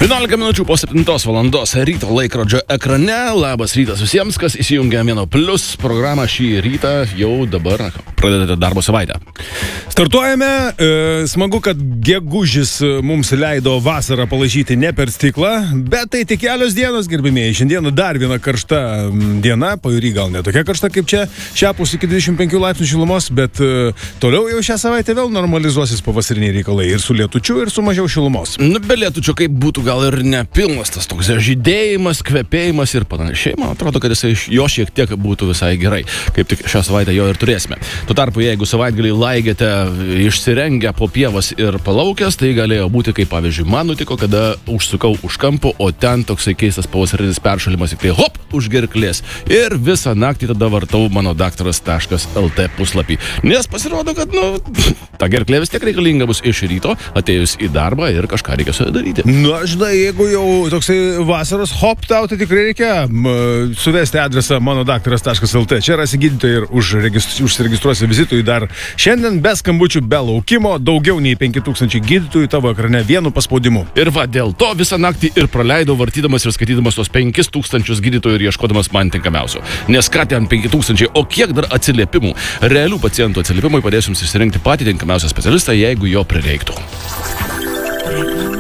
11 minučių po 7 valandos ryto laikrodžio ekrane. Labas rytas visiems, kas įsijungia Mėno Plus programą šį rytą, jau dabar pradedate darbo savaitę. Startuojame, smagu, kad gegužis mums leido vasarą palažyti ne per stiklą, bet tai tik kelios dienos, gerbimieji. Šiandieną dar viena karšta diena, pajūry gal ne tokia karšta kaip čia, šiapus iki 25 laipsnių šilumos, bet toliau jau šią savaitę vėl normalizuosis pavasariniai reikalai ir su lietučiu, ir su mažiau šilumos. Be lietučio kaip būtų gal ir nepilnas tas toks žydėjimas, kvepėjimas ir panašiai, man atrodo, kad jisai jo šiek tiek būtų visai gerai. Kaip tik šią savaitę jo ir turėsime. Tuo tarpu, jeigu savaitgalį laigėte išsirengę po pievas ir palaukęs, tai galėjo būti, kaip pavyzdžiui, man nutiko, kada užsukau už kampo, o ten toksai keistas pavasarinis peršalimas, tik tai hop, už gerklės. Ir visą naktį tada vartau mano daktaras.lt puslapį. Nes pasirodo, kad, ta gerklė vis tiek reikalinga bus iš ryto, atėjus į darbą ir kažką reikia su daryti. Žinai, jeigu jau toksai vasaros hop, tau tai tikrai reikia suvesti adresą mano daktaras.lt. Čia rasi gydytojai ir užsiregistruosi vizitui dar šiandien be skambučių, be laukimo, daugiau nei 5000 gydytojų tavo ekrane vienu paspaudimu. Ir va, dėl to visą naktį ir praleidau vartydamas ir skaitydamas tos 5000 gydytojų ir ieškodamas man tinkamiausio. Nes ką ten 5000, o kiek dar atsiliepimų. Realių pacientų atsiliepimai padės jums išsirinkti patį tinkamiausią specialistą, jeigu jo prireiktų.